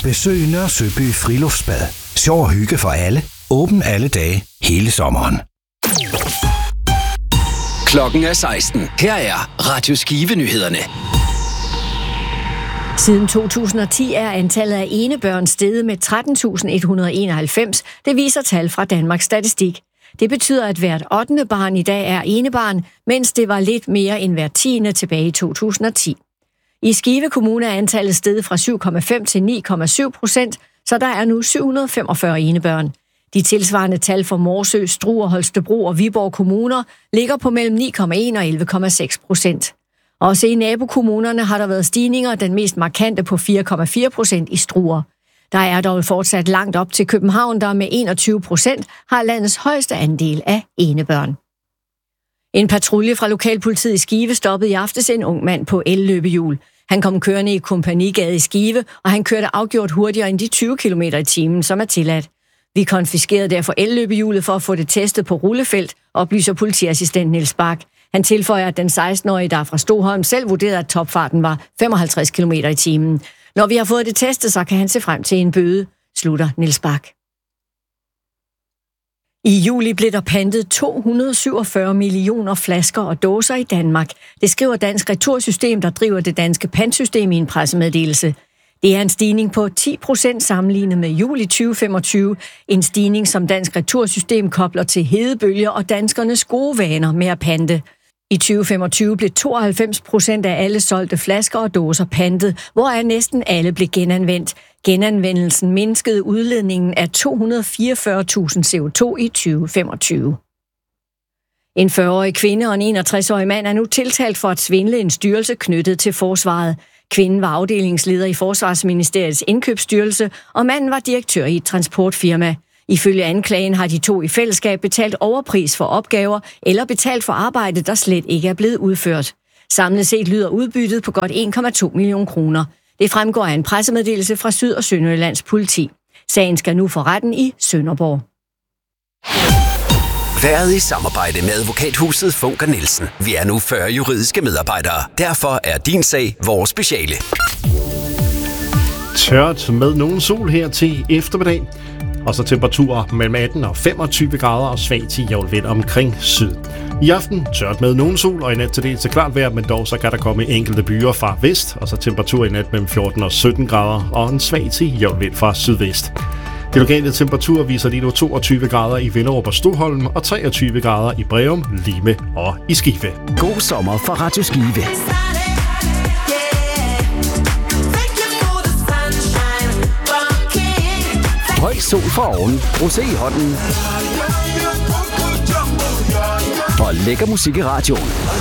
Besøg Nørre Søby Friluftsbad. Sjov og hygge for alle. Åben alle dage, hele sommeren. Klokken er 16. Her er Radio Skive-nyhederne. Siden 2010 er antallet af enebørn steget med 13.191. Det viser tal fra Danmarks Statistik. Det betyder, at hvert 8. barn i dag er enebarn, mens det var lidt mere end hvert 10. tilbage i 2010. I Skive Kommune er antallet steget fra 7,5 til 9,7%, så der er nu 745 enebørn. De tilsvarende tal for Morsø, Struer, Holstebro og Viborg kommuner ligger på mellem 9,1 og 11,6%. Også i nabokommunerne har der været stigninger, den mest markante på 4,4% i Struer. Der er dog fortsat langt op til København, der med 21% har landets højeste andel af enebørn. En patrulje fra lokalpolitiet i Skive stoppede i aftes en ung mand på elløbehjul. Han kom kørende i Kompanigade i Skive, og han kørte afgjort hurtigere end de 20 km i timen, som er tilladt. Vi konfiskerede derfor elløbehjulet for at få det testet på rullefelt, oplyser politiassistent Niels Bak. Han tilføjer, at den 16-årige, der fra Stoholm, selv vurderede, at topfarten var 55 km i timen. Når vi har fået det testet, så kan han se frem til en bøde, slutter Niels Bak. I juli blev der pantet 247 millioner flasker og dåser i Danmark. Det skriver Dansk Retursystem, der driver det danske pantsystem i en pressemeddelelse. Det er en stigning på 10% sammenlignet med juli 2025. En stigning, som Dansk Retursystem kobler til hedebølger og danskernes gode vaner med at pante. I 2025 blev 92% af alle solgte flasker og dåser pantet, hvoraf næsten alle blev genanvendt. Genanvendelsen mindskede udledningen af 244.000 CO2 i 2025. En 40-årig kvinde og en 61-årig mand er nu tiltalt for at svindle en styrelse knyttet til forsvaret. Kvinden var afdelingsleder i Forsvarsministeriets indkøbsstyrelse, og manden var direktør i et transportfirma. Ifølge anklagen har de to i fællesskab betalt overpris for opgaver eller betalt for arbejde, der slet ikke er blevet udført. Samlet set lyder udbyttet på godt 1,2 millioner kroner. Det fremgår af en pressemeddelelse fra Syd- og Sønderjyllands politi. Sagen skal nu for retten i Sønderborg. Været i samarbejde med advokathuset Funker Nielsen. Vi er nu 40 juridiske medarbejdere. Derfor er din sag vores speciale. Tørt med nogen sol her til eftermiddag. Og så temperaturer mellem 18 og 25 grader og svag til jævn vind omkring syd. I aften tørt med nogen sol og i nat til dels klart vejr, men dog så kan der komme enkelte byer fra vest. Og så temperatur i nat mellem 14 og 17 grader og en svag til jævn vind fra sydvest. De lokale temperaturer viser lige nu 22 grader i Vinderup og Stoholm og 23 grader i Breum, Lime og i Skive. God sommer fra Radio Skive. Høj sol for oven, rosé i hånden og lækker musik i radioen.